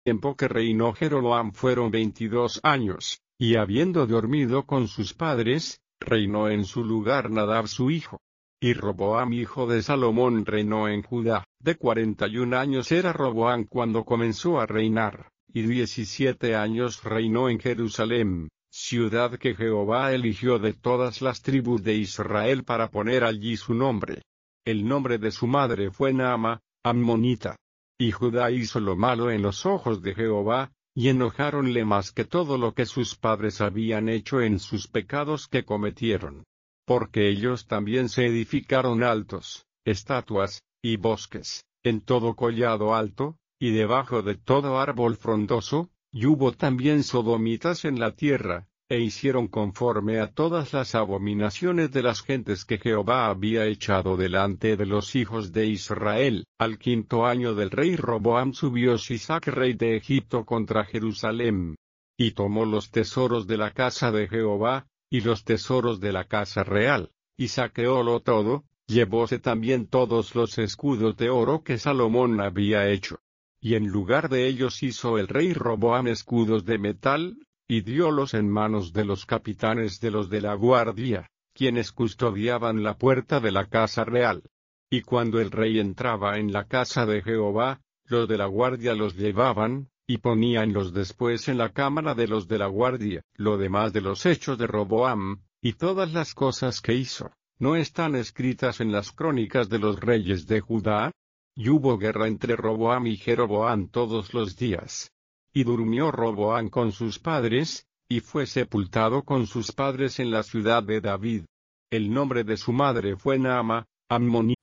tiempo que reinó Jeroboam fueron 22 años, y habiendo dormido con sus padres, reinó en su lugar Nadab su hijo. Y Roboam hijo de Salomón reinó en Judá. De 41 años era Roboam cuando comenzó a reinar, y 17 años reinó en Jerusalén, ciudad que Jehová eligió de todas las tribus de Israel para poner allí su nombre. El nombre de su madre fue Naama, ammonita. Y Judá hizo lo malo en los ojos de Jehová, y enojáronle más que todo lo que sus padres habían hecho en sus pecados que cometieron. Porque ellos también se edificaron altos, estatuas, y bosques, en todo collado alto, y debajo de todo árbol frondoso, y hubo también sodomitas en la tierra, e hicieron conforme a todas las abominaciones de las gentes que Jehová había echado delante de los hijos de Israel. Al 5º año del rey Roboam subió Sisac rey de Egipto contra Jerusalén, y tomó los tesoros de la casa de Jehová, y los tesoros de la casa real, y saqueólo todo, llevóse también todos los escudos de oro que Salomón había hecho. Y en lugar de ellos hizo el rey Roboam escudos de metal, y diólos en manos de los capitanes de los de la guardia, quienes custodiaban la puerta de la casa real. Y cuando el rey entraba en la casa de Jehová, los de la guardia los llevaban, y poníanlos después en la cámara de los de la guardia. Lo demás de los hechos de Roboam, y todas las cosas que hizo, ¿no están escritas en las crónicas de los reyes de Judá? Y hubo guerra entre Roboam y Jeroboam todos los días. Y durmió Roboam con sus padres, y fue sepultado con sus padres en la ciudad de David. El nombre de su madre fue Naama, ammonita.